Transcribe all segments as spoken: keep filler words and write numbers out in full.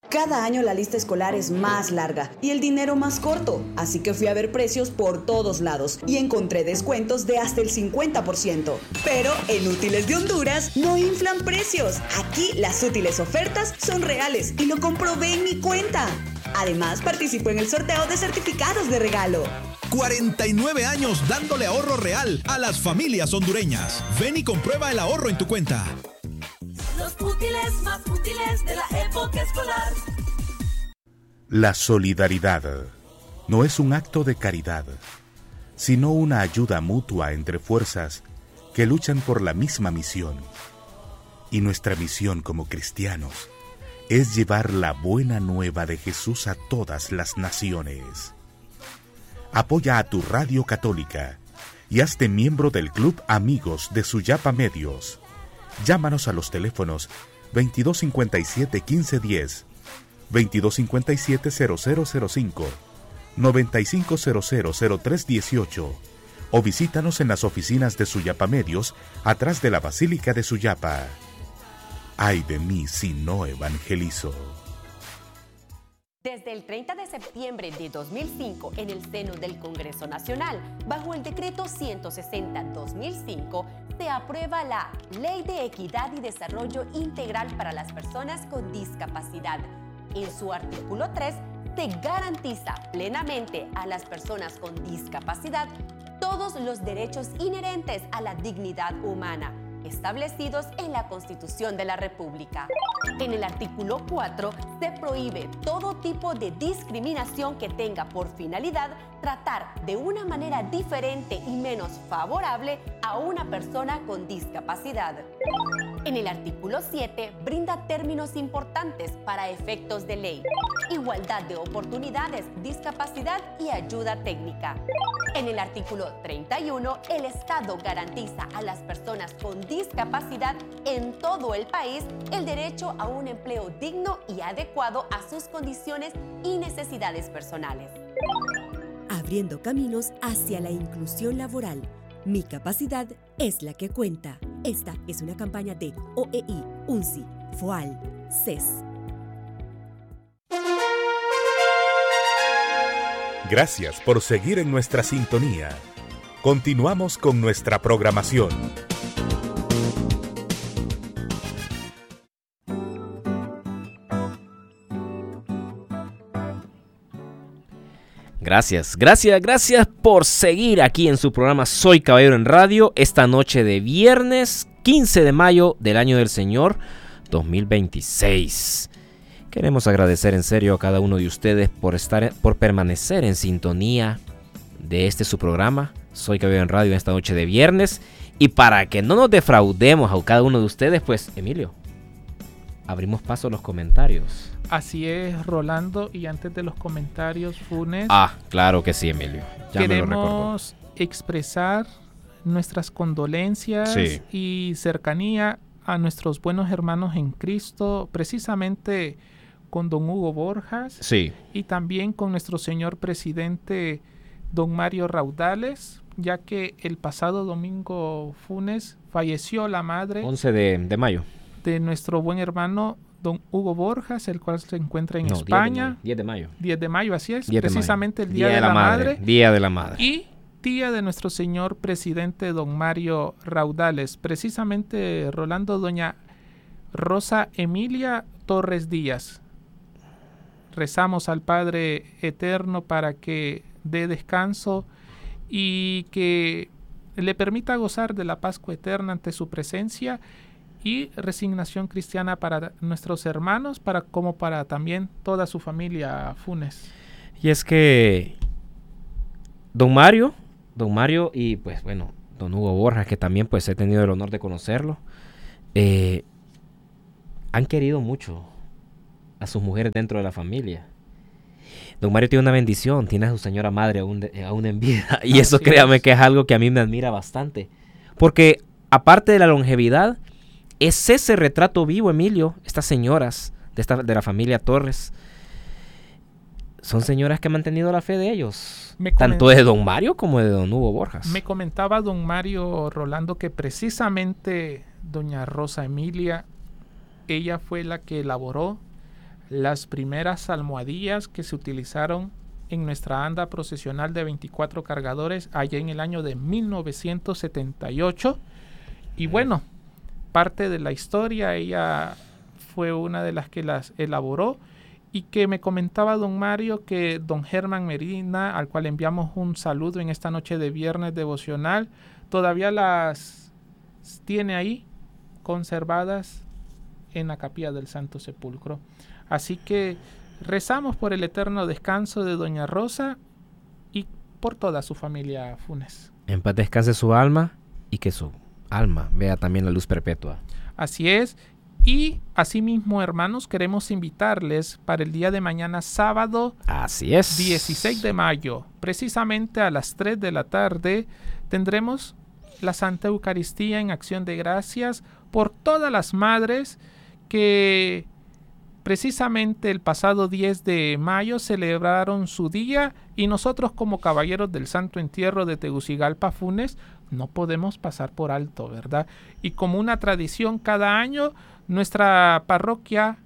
Cada año la lista escolar es más larga y el dinero más corto, así que fui a ver precios por todos lados y encontré descuentos de hasta el cincuenta por ciento. Pero en Útiles de Honduras no inflan precios. Aquí las útiles ofertas son reales y lo comprobé en mi cuenta. Además, participo en el sorteo de certificados de regalo. cuarenta y nueve años dándole ahorro real a las familias hondureñas. Ven y comprueba el ahorro en tu cuenta. Los útiles más útiles de la época escolar. La solidaridad no es un acto de caridad, sino una ayuda mutua entre fuerzas que luchan por la misma misión. Y nuestra misión como cristianos es llevar la buena nueva de Jesús a todas las naciones. Apoya a tu radio católica y hazte miembro del Club Amigos de Suyapa Medios. Llámanos a los teléfonos veintidós cincuenta y siete quince diez, veintidós cincuenta y siete cero cero cero cinco, noventa y cinco cero cero cero tres dieciocho o visítanos en las oficinas de Suyapa Medios atrás de la Basílica de Suyapa. Ay de mí si no evangelizo. Desde el treinta de septiembre de dos mil cinco, en el seno del Congreso Nacional, bajo el Decreto ciento sesenta guión dos mil cinco, se aprueba la Ley de Equidad y Desarrollo Integral para las Personas con Discapacidad. En su artículo tres, se garantiza plenamente a las personas con discapacidad todos los derechos inherentes a la dignidad humana, establecidos en la Constitución de la República. En el artículo cuatro se prohíbe todo tipo de discriminación que tenga por finalidad tratar de una manera diferente y menos favorable a una persona con discapacidad. En el artículo siete brinda términos importantes para efectos de ley: igualdad de oportunidades, discapacidad y ayuda técnica. En el artículo treinta y uno, el Estado garantiza a las personas con discapacidad en todo el país el derecho a un empleo digno y adecuado a sus condiciones y necesidades personales. Abriendo caminos hacia la inclusión laboral. Mi capacidad es la que cuenta. Esta es una campaña de O E I, UNCI, FOAL, C E S. Gracias por seguir en nuestra sintonía. Continuamos con nuestra programación. Gracias, gracias, gracias por seguir aquí en su programa Soy Caballero en Radio, esta noche de viernes quince de mayo del año del Señor dos mil veintiséis. Queremos agradecer en serio a cada uno de ustedes por estar, por permanecer en sintonía de este su programa Soy Caballero en Radio en esta noche de viernes. Y para que no nos defraudemos a cada uno de ustedes, pues, Emilio, abrimos paso a los comentarios. Así es, Rolando, y antes de los comentarios, Funes. Ah, claro que sí, Emilio. Ya queremos expresar nuestras condolencias sí. y cercanía a nuestros buenos hermanos en Cristo, precisamente con don Hugo Borjas sí. y también con nuestro señor presidente don Mario Raudales, ya que el pasado domingo, Funes, falleció la madre once de mayo de nuestro buen hermano don Hugo Borjas, el cual se encuentra en no, España. diez de mayo. diez de mayo, así es, diez precisamente el día, día, día de, de la, la madre, madre. Día de la madre. Y tía de nuestro señor presidente don Mario Raudales, precisamente, Rolando, doña Rosa Emilia Torres Díaz. Rezamos al Padre Eterno para que dé descanso y que le permita gozar de la Pascua eterna ante su presencia, y resignación cristiana para nuestros hermanos, para como para también toda su familia, Funes. Y es que don Mario, don Mario y pues bueno, don Hugo Borjas, que también pues he tenido el honor de conocerlo, eh, han querido mucho a sus mujeres dentro de la familia. Don Mario tiene una bendición, tiene a su señora madre aún, de, aún en vida, y eso créame es. que es algo que a mí me admira bastante, porque aparte de la longevidad, es ese retrato vivo, Emilio, estas señoras de, esta, de la familia Torres, son señoras que han mantenido la fe de ellos, me tanto coment- de don Mario como de don Hugo Borjas. Me comentaba don Mario, Rolando, que precisamente doña Rosa Emilia, ella fue la que elaboró las primeras almohadillas que se utilizaron en nuestra anda procesional de veinticuatro cargadores allá en el año de mil novecientos setenta y ocho. Y bueno, parte de la historia, ella fue una de las que las elaboró, y que me comentaba don Mario que don Germán Medina, al cual enviamos un saludo en esta noche de viernes devocional, todavía las tiene ahí conservadas en la capilla del Santo Sepulcro. Así que rezamos por el eterno descanso de doña Rosa y por toda su familia Funes. En paz descanse su alma y que su alma vea también la luz perpetua. Así es. Y asimismo, hermanos, queremos invitarles para el día de mañana, sábado, así es, dieciséis de mayo, precisamente a las tres de la tarde, tendremos la Santa Eucaristía en acción de gracias por todas las madres que precisamente el pasado diez de mayo celebraron su día, y nosotros como caballeros del Santo Entierro de Tegucigalpa, Funes, no podemos pasar por alto, ¿verdad? Y como una tradición cada año, nuestra parroquia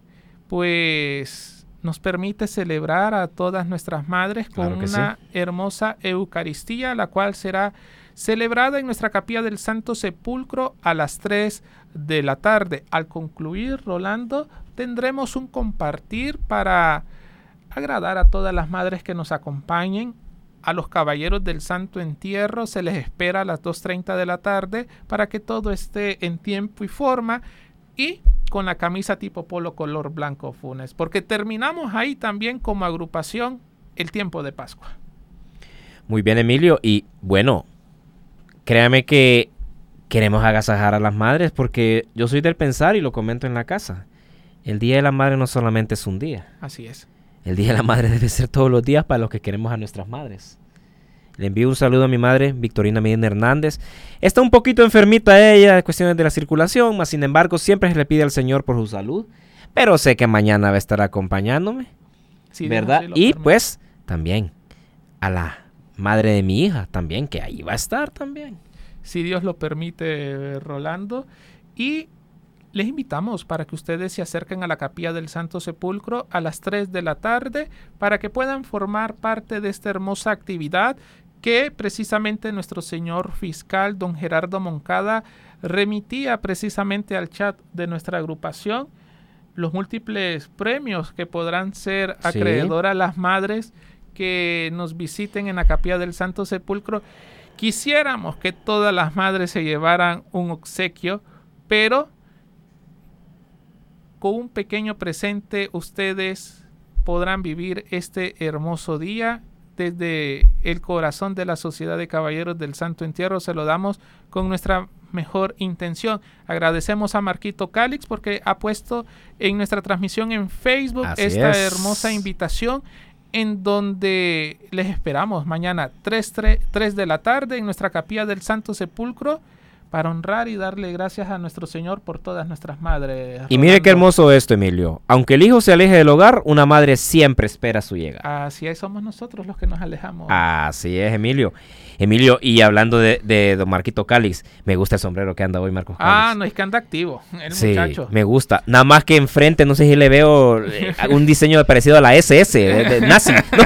pues nos permite celebrar a todas nuestras madres con Claro que una sí. hermosa Eucaristía, la cual será celebrada en nuestra capilla del Santo Sepulcro a las tres de la tarde. Al concluir, Rolando, tendremos un compartir para agradar a todas las madres que nos acompañen. A los caballeros del Santo Entierro se les espera a las dos treinta de la tarde para que todo esté en tiempo y forma, y con la camisa tipo polo color blanco, Funes, porque terminamos ahí también como agrupación el tiempo de Pascua. Muy bien, Emilio, y bueno, créame que queremos agasajar a las madres, porque yo soy del pensar, y lo comento en la casa, el Día de la Madre no solamente es un día. Así es. El Día de la Madre debe ser todos los días para los que queremos a nuestras madres. Le envío un saludo a mi madre, Victorina Medina Hernández. Está un poquito enfermita ella, cuestiones de la circulación, mas sin embargo siempre se le pide al Señor por su salud. Pero sé que mañana va a estar acompañándome, Sí, ¿verdad? Dios, sí lo Y permite. pues también a la madre de mi hija, también, que ahí va a estar también. Si Dios lo permite, Rolando. Y les invitamos para que ustedes se acerquen a la capilla del Santo Sepulcro a las tres de la tarde para que puedan formar parte de esta hermosa actividad que precisamente nuestro señor fiscal, don Gerardo Moncada, remitía precisamente al chat de nuestra agrupación los múltiples premios que podrán ser Sí. acreedor a las madres que nos visiten en la capilla del Santo Sepulcro. Quisiéramos que todas las madres se llevaran un obsequio, pero con un pequeño presente ustedes podrán vivir este hermoso día. Desde el corazón de la Sociedad de Caballeros del Santo Entierro se lo damos con nuestra mejor intención. Agradecemos a Marquito Calix porque ha puesto en nuestra transmisión en Facebook Así esta es. hermosa invitación, en donde les esperamos mañana tres de la tarde en nuestra capilla del Santo Sepulcro para honrar y darle gracias a nuestro Señor por todas nuestras madres. Y mire Rolando. qué hermoso esto, Emilio. Aunque el hijo se aleje del hogar, una madre siempre espera su llegada. Así es, somos nosotros los que nos alejamos. Así es, Emilio. Emilio, y hablando de, de don Marquito Calix, me gusta el sombrero que anda hoy Marcos Calix. Ah, no, es que anda activo el sí, muchacho. me gusta. Nada más que enfrente, no sé si le veo eh, un diseño parecido a la S S de, de nazi. No,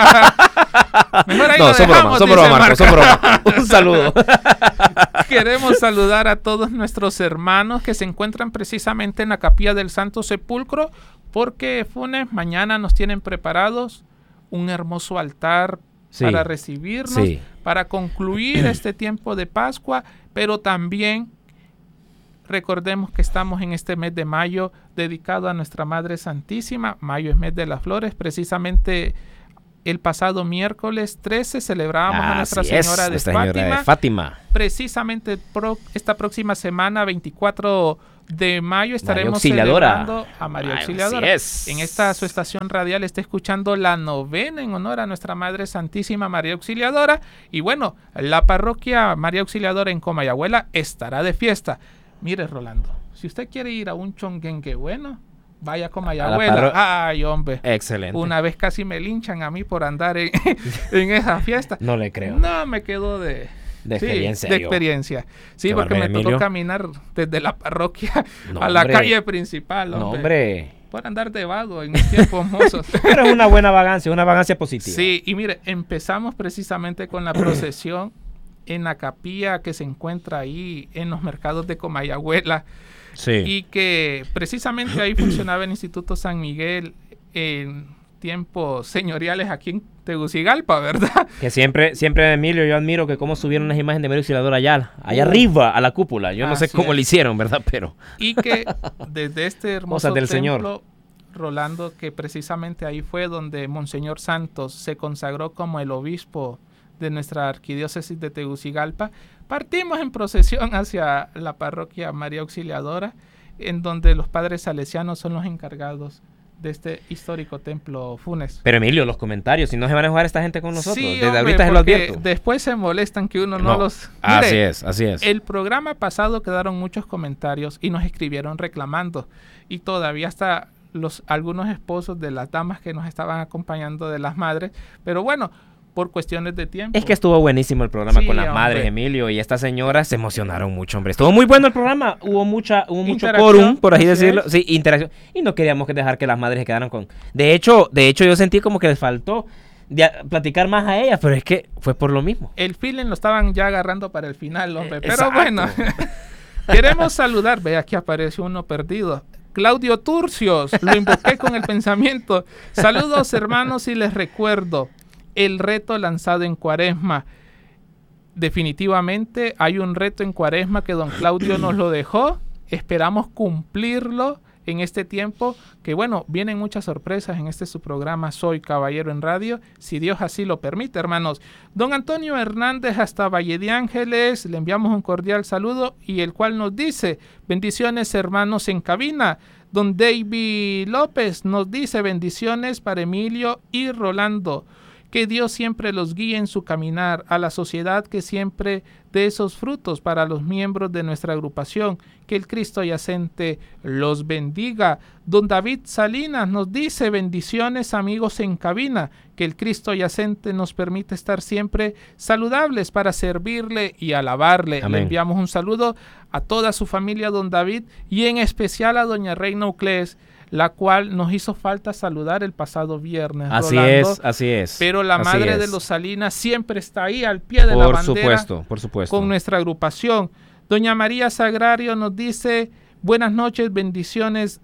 Mejor ahí no lo son bromas, dejamos, son dice bromas, Marcos, son Marco. bromas. Un saludo. Queremos saludar a todos nuestros hermanos que se encuentran precisamente en la capilla del Santo Sepulcro, porque Funes, mañana nos tienen preparados un hermoso altar Sí, para recibirnos, sí. para concluir este tiempo de Pascua, pero también recordemos que estamos en este mes de mayo dedicado a nuestra Madre Santísima. Mayo es mes de las flores, precisamente el pasado miércoles trece celebrábamos a Nuestra Así es, Señora de Nuestra Fátima. Señora de Fátima. Precisamente pro, esta próxima semana, veinticuatro de mayo, estaremos Auxiliadora. celebrando a María Ay, Auxiliadora. así es. En esta su estación radial está escuchando la novena en honor a nuestra Madre Santísima María Auxiliadora. Y bueno, la parroquia María Auxiliadora en Comayagüela estará de fiesta. Mire, Rolando, si usted quiere ir a un chonguenque bueno, vaya a Comayagüela. parro- Ay, hombre. Excelente. Una vez casi me linchan a mí por andar en, en esa fiesta. No le creo. No, me quedo de... De sí, experiencia. de yo. experiencia. Sí, Qué porque me barbaridad, tocó Emilio. caminar desde la parroquia No, a la hombre. calle principal. No, Hombre. hombre. por andar de vago en mis tiempos mozos. Pero es una buena vagancia, una vagancia positiva. Sí, y mire, empezamos precisamente con la procesión en la capilla que se encuentra ahí en los mercados de Comayagüela. Sí. Y que precisamente ahí funcionaba el Instituto San Miguel en tiempos señoriales aquí en Tegucigalpa, ¿verdad? Que siempre, siempre, Emilio, yo admiro que cómo subieron las imágenes de María Auxiliadora allá, allá uh, arriba, a la cúpula. Yo no sé cómo es. Lo hicieron, ¿verdad? Pero... Y que desde este hermoso del templo, Señor. Rolando, que precisamente ahí fue donde Monseñor Santos se consagró como el obispo de nuestra arquidiócesis de Tegucigalpa, partimos en procesión hacia la parroquia María Auxiliadora, en donde los padres salesianos son los encargados de este histórico templo Funes. Pero Emilio, los comentarios, si no se van a jugar esta gente con nosotros, sí, desde hombre, ahorita se lo advierto. Después se molestan que uno no, no los... Mire, así es, así es. El programa pasado quedaron muchos comentarios y nos escribieron reclamando, y todavía hasta los algunos esposos de las damas que nos estaban acompañando de las madres, pero bueno, por cuestiones de tiempo. Es que estuvo buenísimo el programa sí, con las hombre. madres, Emilio, y estas señoras se emocionaron mucho, hombre. Estuvo muy bueno el programa, hubo mucha, hubo mucho quórum, por así decirlo. Es. Sí, interacción. Y no queríamos dejar que las madres se quedaran con... De hecho, de hecho yo sentí como que les faltó de a, platicar más a ellas, pero es que fue por lo mismo. El feeling lo estaban ya agarrando para el final, hombre. Eh, pero exacto. bueno, queremos saludar, ve, aquí apareció uno perdido. Claudio Turcios, lo invoqué con el pensamiento. Saludos, hermanos, y les recuerdo el reto lanzado en Cuaresma. Definitivamente hay un reto en Cuaresma que don Claudio nos lo dejó. Esperamos cumplirlo en este tiempo, que bueno, vienen muchas sorpresas en este su programa Soy Caballero en Radio, si Dios así lo permite, hermanos. Don Antonio Hernández hasta Valle de Ángeles, le enviamos un cordial saludo, y el cual nos dice, bendiciones hermanos en cabina. Don David López nos dice, bendiciones para Emilio y Rolando. Que Dios siempre los guíe en su caminar, a la sociedad que siempre dé esos frutos para los miembros de nuestra agrupación, que el Cristo yacente los bendiga. Don David Salinas nos dice, bendiciones amigos en cabina, que el Cristo yacente nos permite estar siempre saludables para servirle y alabarle. Amén. Le enviamos un saludo a toda su familia, don David, y en especial a doña Reina Uclés, la cual nos hizo falta saludar el pasado viernes. Así Rolando, es, así es. Pero la así madre es. de los Salinas siempre está ahí al pie de por la bandera. Por supuesto, por supuesto. Con nuestra agrupación. Doña María Sagrario nos dice, buenas noches, bendiciones,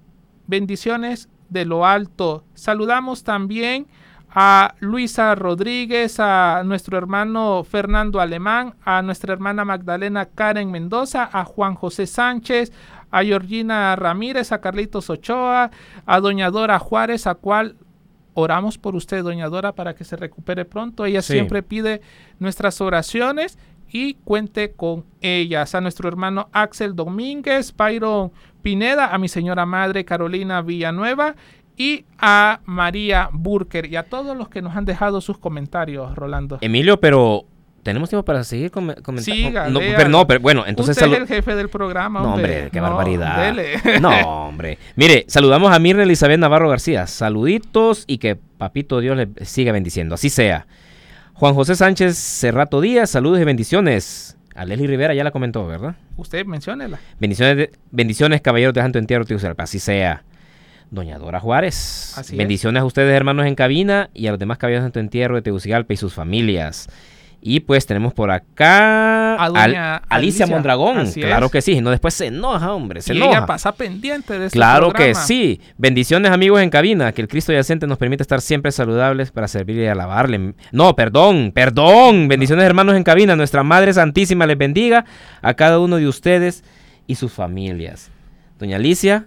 bendiciones de lo alto. Saludamos también a Luisa Rodríguez, a nuestro hermano Fernando Alemán, a nuestra hermana Magdalena Karen Mendoza, a Juan José Sánchez, a Georgina Ramírez, a Carlitos Ochoa, a doña Dora Juárez, a cual oramos por usted, doña Dora, para que se recupere pronto. Ella sí. siempre pide nuestras oraciones y cuente con ellas. A nuestro hermano Axel Domínguez, Byron Pineda, a mi señora madre Carolina Villanueva y a María Burker, y a todos los que nos han dejado sus comentarios, Rolando. Emilio, pero... ¿tenemos tiempo para seguir com comentando? Siga, no, pero no, pero bueno, entonces... Usted es el jefe del programa, hombre. No, hombre, qué no, barbaridad. Dele. No, hombre. Mire, saludamos a Mirna Elizabeth Navarro García. Saluditos y que papito Dios le siga bendiciendo. Así sea. Juan José Sánchez Cerrato Díaz, saludos y bendiciones. A Leslie Rivera ya la comentó, ¿verdad? Usted menciónela. Bendiciones, de, bendiciones caballeros de Santo Entierro, Tegucigalpa. Así sea. Doña Dora Juárez. Así bendiciones es. a ustedes, hermanos en cabina, y a los demás caballeros de Santo Entierro de Tegucigalpa y sus familias. Y pues tenemos por acá a doña Al Alicia, Alicia Mondragón. Así claro es. que sí, no, después se enoja, hombre, se y enoja. ella pasa pendiente de este Claro programa. que sí. Bendiciones amigos en cabina, que el Cristo yacente nos permite estar siempre saludables para servirle y alabarle. No, perdón, perdón. Bendiciones hermanos en cabina, nuestra Madre Santísima les bendiga a cada uno de ustedes y sus familias. Doña Alicia,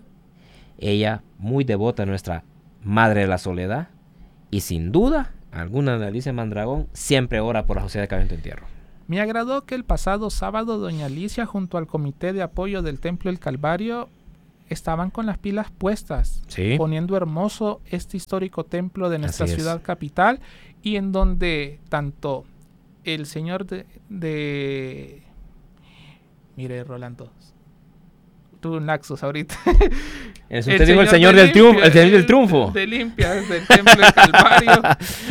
ella muy devota a nuestra Madre de la Soledad, y sin duda alguna de Alicia Mondragón siempre ora por la Sociedad de Caballeros de Entierro. Me agradó que el pasado sábado doña Alicia junto al Comité de Apoyo del Templo del Calvario estaban con las pilas puestas, ¿sí? Poniendo hermoso este histórico templo de nuestra Así ciudad es. capital, y en donde tanto el señor de... de... Mire, Rolando, tuve un laxus ahorita. ¿Es usted el dijo el señor del triunfo? El señor del triunfo. De limpia, desde el templo del Calvario.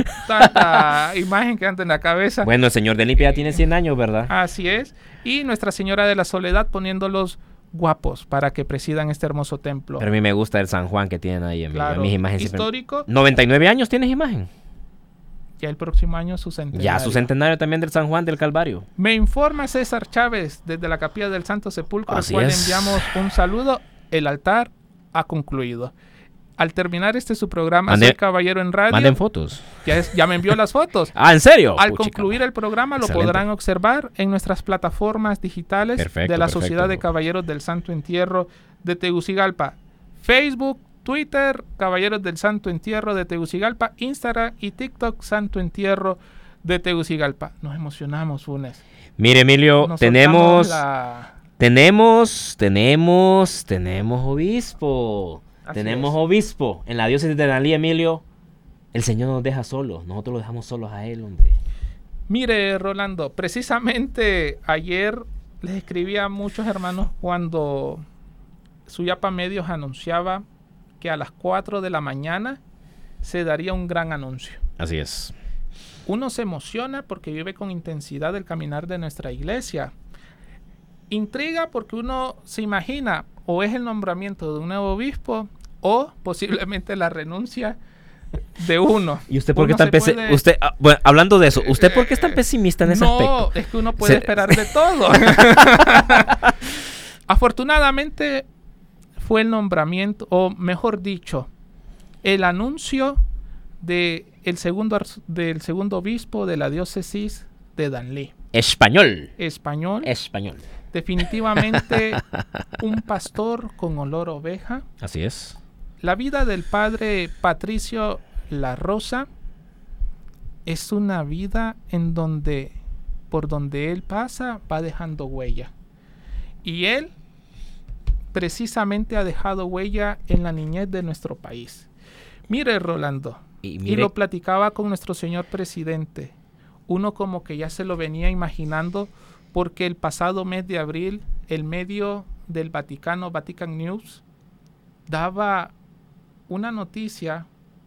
Tanta imagen que anda en la cabeza. Bueno, el señor de limpia ya tiene cien años, ¿verdad? Así es. Y Nuestra Señora de la Soledad poniéndolos guapos para que presidan este hermoso templo. Pero a mí me gusta el San Juan que tienen ahí, Emilio. Claro, Mis imágenes histórico. Siempre... ¿noventa y nueve años tienes imagen? Ya el próximo año su centenario. Ya su centenario también del San Juan del Calvario. Me informa César Chávez desde la Capilla del Santo Sepulcro, al cual es. enviamos un saludo. El altar ha concluido. Al terminar este su programa, Mande, Soy Caballero en Radio. Manden fotos. Ya, es, ya me envió las fotos. Ah, ¿en serio? Al Puchica. concluir el programa lo Excelente. podrán observar en nuestras plataformas digitales Perfecto, de la perfecto. Sociedad de Caballeros del Santo Entierro de Tegucigalpa. Facebook, Twitter, Caballeros del Santo Entierro de Tegucigalpa, Instagram y TikTok, Santo Entierro de Tegucigalpa. Nos emocionamos, Funes. Mire, Emilio, Nos tenemos, soltamos la- tenemos, tenemos, tenemos obispo. Así tenemos es. obispo. En la diócesis de Danlí, Emilio, el Señor nos deja solos. Nosotros lo dejamos solos a él, hombre. Mire, Rolando, precisamente ayer les escribí a muchos hermanos cuando Suyapa Medios anunciaba que a las cuatro de la mañana se daría un gran anuncio. Así es. Uno se emociona porque vive con intensidad el caminar de nuestra iglesia. Intriga porque uno se imagina o es el nombramiento de un nuevo obispo o posiblemente la renuncia de uno. ¿Y usted por qué Uno tan se pesi- puede- usted, ah, bueno, hablando de eso, ¿usted por qué es tan pesimista en ese no, aspecto? es que uno puede Se- esperar de todo. Afortunadamente fue el nombramiento, o mejor dicho, el anuncio de el segundo, ars- del segundo obispo de la diócesis de Danlí. Español. Español. Español. Definitivamente un pastor con olor a oveja. Así es. La vida del padre Patricio La Rosa es una vida en donde, por donde él pasa, va dejando huella. Y él precisamente ha dejado huella en la niñez de nuestro país. Mire, Rolando, Y y, mire- lo platicaba con nuestro señor presidente. Uno como que ya se lo venía imaginando porque el pasado mes de abril, el medio del Vaticano, Vatican News, daba una noticia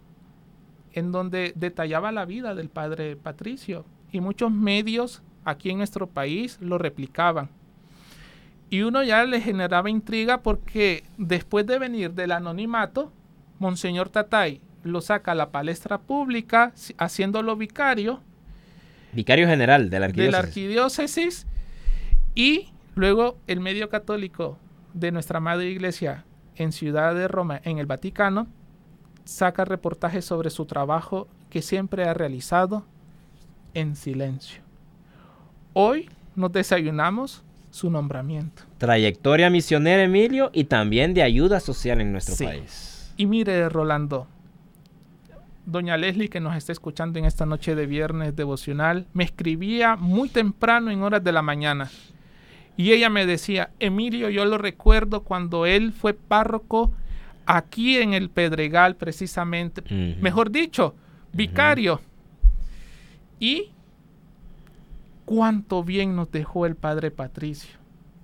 en donde detallaba la vida del padre Patricio y muchos medios aquí en nuestro país lo replicaban. Y uno ya le generaba intriga porque después de venir del anonimato, Monseñor Tatay lo saca a la palestra pública si- haciéndolo vicario Vicario general de la de la arquidiócesis. arquidiócesis y luego el medio católico de nuestra madre iglesia en Ciudad de Roma, en el Vaticano, saca reportajes sobre su trabajo que siempre ha realizado en silencio. Hoy nos desayunamos su nombramiento. Trayectoria misionera, Emilio, y también de ayuda social en nuestro Sí. país. Y mire, Rolando, doña Leslie, que nos está escuchando en esta noche de viernes devocional, me escribía muy temprano en horas de la mañana. Y ella me decía, Emilio, yo lo recuerdo cuando él fue párroco aquí en el Pedregal, precisamente. Ujú. Mejor dicho, vicario. Y cuánto bien nos dejó el padre Patricio.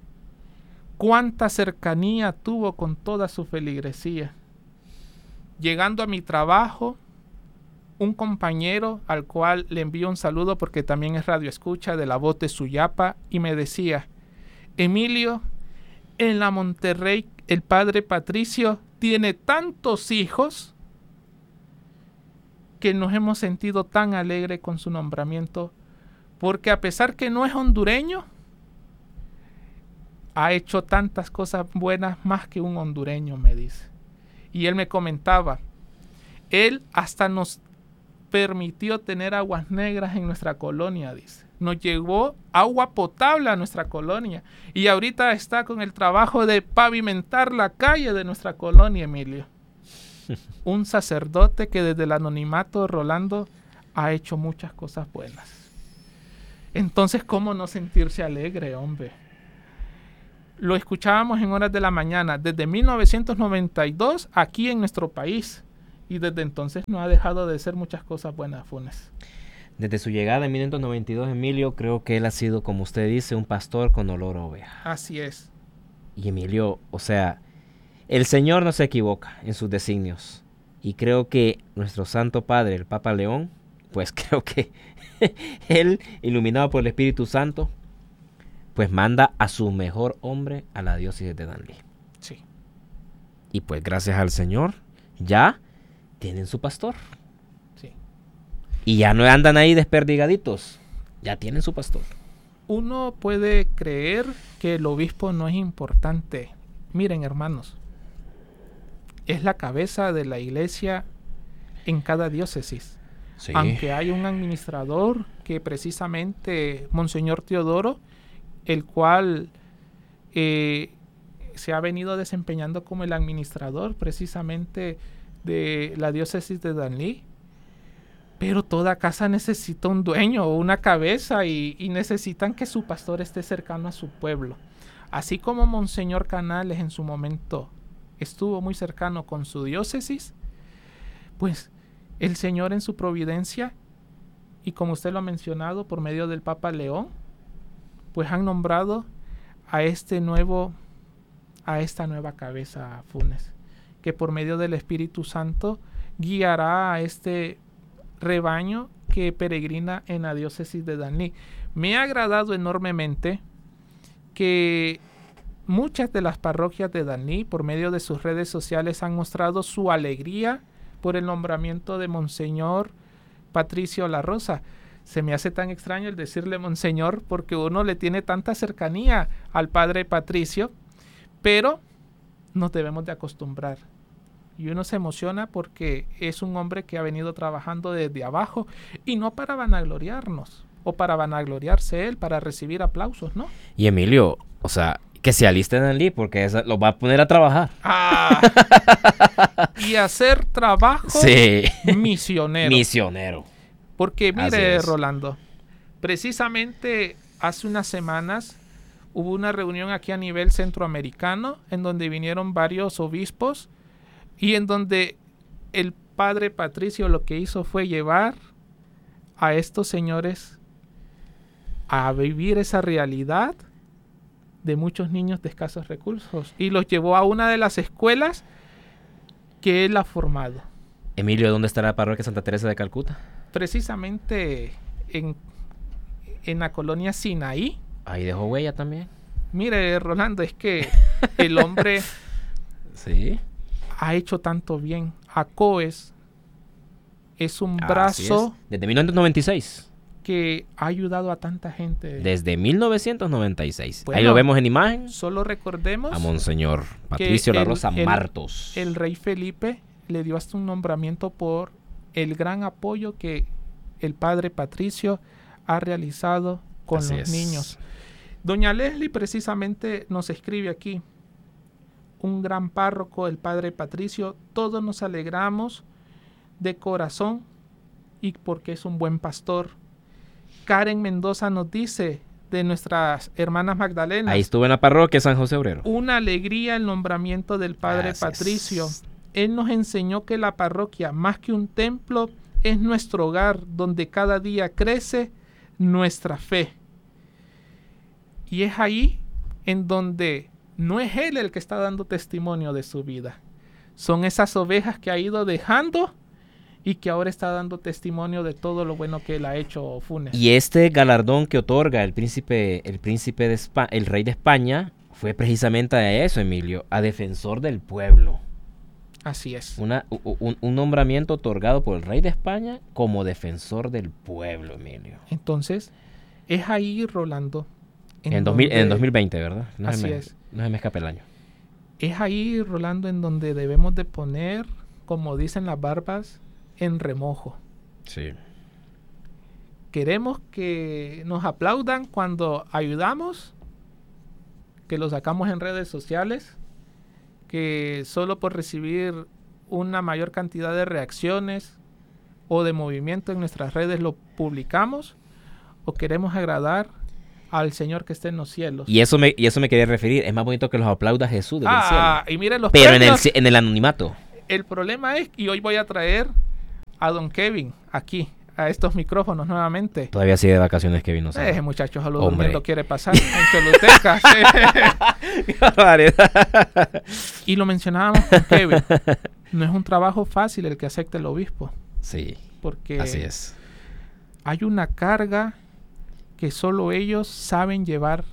Cuánta cercanía tuvo con toda su feligresía. Llegando a mi trabajo, un compañero al cual le envío un saludo porque también es radioescucha de la voz de Suyapa y me decía, Emilio, en la Monterrey el padre Patricio tiene tantos hijos que nos hemos sentido tan alegre con su nombramiento porque a pesar que no es hondureño, ha hecho tantas cosas buenas más que un hondureño, me dice. Y él me comentaba, él hasta nos permitió tener aguas negras en nuestra colonia, dice. Nos llevó agua potable a nuestra colonia. Y ahorita está con el trabajo de pavimentar la calle de nuestra colonia, Emilio. Un sacerdote que desde el anonimato, Rolando, ha hecho muchas cosas buenas. Entonces, ¿cómo no sentirse alegre, hombre? Lo escuchábamos en horas de la mañana, desde mil novecientos noventa y dos, aquí en nuestro país. Y desde entonces no ha dejado de ser muchas cosas buenas, Funes. Desde su llegada en mil novecientos noventa y dos, Emilio, creo que él ha sido, como usted dice, un pastor con olor a oveja. Así es. Y Emilio, o sea, el Señor no se equivoca en sus designios. Y creo que nuestro Santo Padre, el Papa León, pues creo que él, iluminado por el Espíritu Santo, pues manda a su mejor hombre a la diócesis de Danlí. Sí. Y pues gracias al Señor ya tienen su pastor. Sí. Y ya no andan ahí desperdigaditos, ya tienen su pastor. Uno puede creer que el obispo no es importante. Miren, hermanos, es la cabeza de la iglesia en cada diócesis. Sí. Aunque hay un administrador que precisamente Monseñor Teodoro, el cual eh, se ha venido desempeñando como el administrador precisamente de la diócesis de Danlí, pero toda casa necesita un dueño o una cabeza y, y necesitan que su pastor esté cercano a su pueblo. Así como Monseñor Canales en su momento estuvo muy cercano con su diócesis, pues el Señor en su providencia, y como usted lo ha mencionado por medio del Papa León, pues han nombrado a este nuevo, a esta nueva cabeza, Funes, que por medio del Espíritu Santo guiará a este rebaño que peregrina en la diócesis de Danlí. Me ha agradado enormemente que muchas de las parroquias de Danlí, por medio de sus redes sociales, han mostrado su alegría por el nombramiento de Monseñor Patricio La Rosa. Se me hace tan extraño el decirle Monseñor porque uno le tiene tanta cercanía al Padre Patricio, pero nos debemos de acostumbrar. Y uno se emociona porque es un hombre que ha venido trabajando desde abajo y no para vanagloriarnos o para vanagloriarse él, para recibir aplausos, ¿no? Y Emilio, o sea, que se aliste en Danlí porque esa, lo va a poner a trabajar. Ah, y hacer trabajo sí. misionero. Misionero. Porque mire, Rolando, precisamente hace unas semanas hubo una reunión aquí a nivel centroamericano en donde vinieron varios obispos y en donde el Padre Patricio lo que hizo fue llevar a estos señores a vivir esa realidad de muchos niños de escasos recursos y los llevó a una de las escuelas que él ha formado. Emilio, ¿dónde está la parroquia Santa Teresa de Calcuta? Precisamente en, en la colonia Sinaí. Ahí dejó huella también. Mire, Rolando, es que el hombre sí. ha hecho tanto bien. ACOES es un brazo es. Desde mil novecientos noventa y seis. Que ha ayudado a tanta gente. Desde mil novecientos noventa y seis. Bueno, ahí lo vemos en imagen. Solo recordemos a Monseñor Patricio La Rosa el, Martos. El rey Felipe le dio hasta un nombramiento por el gran apoyo que el Padre Patricio ha realizado con Así los es. niños. Doña Leslie precisamente nos escribe aquí: un gran párroco, el Padre Patricio, todos nos alegramos de corazón y porque es un buen pastor. Karen Mendoza nos dice de nuestras hermanas Magdalenas: ahí estuvo en la parroquia San José Obrero. Una alegría el nombramiento del Padre Así Patricio. es. Él nos enseñó que la parroquia, más que un templo, es nuestro hogar donde cada día crece nuestra fe. Y es ahí en donde no es él el que está dando testimonio de su vida. Son esas ovejas que ha ido dejando y que ahora está dando testimonio de todo lo bueno que él ha hecho, Funes. Y este galardón que otorga el príncipe, el príncipe de España, el rey de España, fue precisamente a eso, Emilio, a defensor del pueblo. Así es. Una, un, un nombramiento otorgado por el rey de España como defensor del pueblo, Emilio. Entonces, es ahí, Rolando. En, en, dos mil, donde, en dos mil veinte, ¿verdad? No así se me, es. No se me escape el año. Es ahí, Rolando, en donde debemos de poner, como dicen las barbas, en remojo. Sí. Queremos que nos aplaudan cuando ayudamos, que lo sacamos en redes sociales, que solo por recibir una mayor cantidad de reacciones o de movimiento en nuestras redes lo publicamos, o queremos agradar al Señor que está en los cielos. Y eso me, y eso me quería referir. Es más bonito que los aplauda Jesús desde ah, el cielo. Y miren los Pero en el, premios. en el anonimato. El problema es, y hoy voy a traer a don Kevin aquí, a estos micrófonos nuevamente. Todavía sigue de vacaciones, Kevin, no sé. Ese muchacho solo Hombre. durmiendo quiere pasar en Choluteca. ¡Qué barbaridad! Y lo mencionábamos con Kevin. No es un trabajo fácil el que acepte el obispo. Sí, porque así es. Hay una carga que solo ellos saben llevar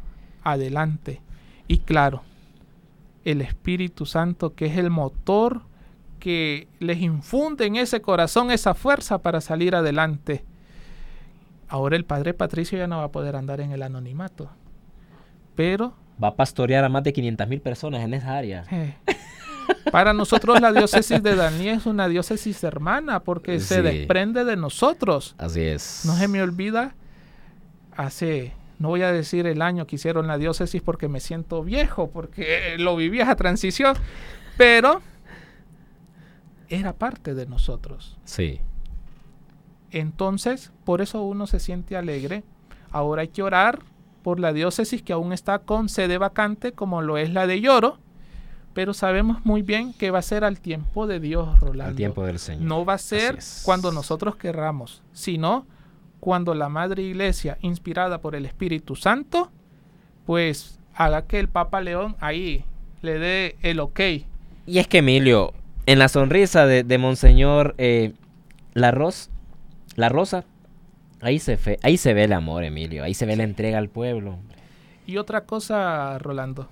adelante. Y claro, el Espíritu Santo, que es el motor que les infunde en ese corazón esa fuerza para salir adelante. Ahora el padre Patricio ya no va a poder andar en el anonimato, pero va a pastorear a más de quinientas mil personas en esa área. Eh, para nosotros la diócesis de Daniel es una diócesis hermana porque sí. se desprende de nosotros. Así es. No se me olvida, hace, no voy a decir el año que hicieron la diócesis porque me siento viejo, porque lo viví esa transición, pero era parte de nosotros. Sí. Entonces, por eso uno se siente alegre. Ahora hay que orar por la diócesis que aún está con sede vacante, como lo es la de Lloro, pero sabemos muy bien que va a ser al tiempo de Dios, Rolando. Al tiempo del Señor. No va a ser cuando nosotros querramos, sino cuando la Madre Iglesia, inspirada por el Espíritu Santo, pues haga que el Papa León ahí le dé el ok. Y es que, Emilio, en la sonrisa de, de Monseñor eh, La Rosa, La Rosa, ahí se, fe, ahí se ve el amor, Emilio, ahí se ve la entrega al pueblo. Y otra cosa, Rolando.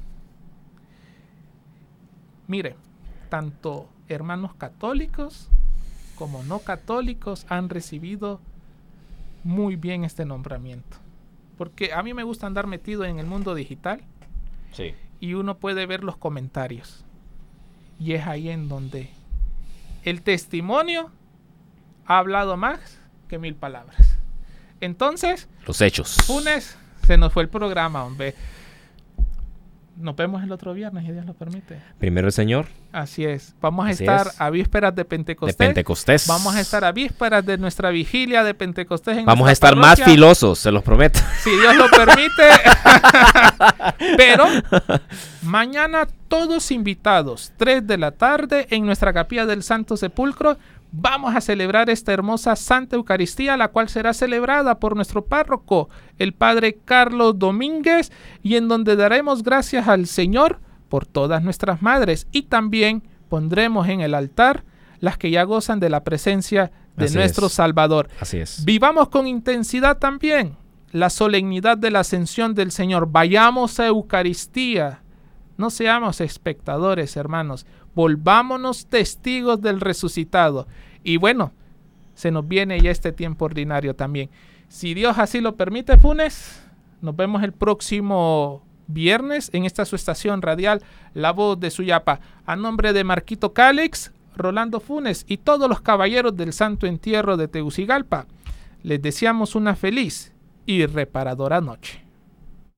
Mire, tanto hermanos católicos como no católicos han recibido muy bien este nombramiento. Porque a mí me gusta andar metido en el mundo digital. Sí. Y uno puede ver los comentarios. Y es ahí en donde el testimonio ha hablado más que mil palabras. Entonces, los hechos. Funes, se nos fue el programa, hombre. Nos vemos el otro viernes, si Dios lo permite. Primero el Señor. Así es. Vamos a Así estar es. a vísperas de Pentecostés. De Pentecostés. Vamos a estar a vísperas de nuestra vigilia de Pentecostés. En Vamos a estar parroquia. Más filosos, se los prometo. Si Dios lo permite. Pero mañana todos invitados, tres de la tarde, en nuestra capilla del Santo Sepulcro. Vamos a celebrar esta hermosa Santa Eucaristía, la cual será celebrada por nuestro párroco, el Padre Carlos Domínguez, y en donde daremos gracias al Señor por todas nuestras madres, y también pondremos en el altar las que ya gozan de la presencia de Así nuestro es. Salvador. Así es. Vivamos con intensidad también la solemnidad de la ascensión del Señor. Vayamos a Eucaristía. No seamos espectadores, hermanos. Volvámonos testigos del resucitado. Y bueno, se nos viene ya este tiempo ordinario también. Si Dios así lo permite, Funes, nos vemos el próximo viernes en esta su estación radial, La Voz de Suyapa. A nombre de Marquito Cálix, Rolando Funes y todos los caballeros del Santo Entierro de Tegucigalpa, les deseamos una feliz y reparadora noche.